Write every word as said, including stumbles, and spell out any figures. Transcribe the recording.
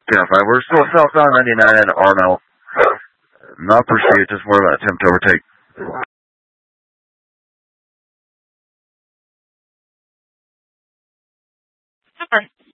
ten five. We're still southbound ninety-nine in Arnold. Not pursuit, just more about attempt to overtake. Super.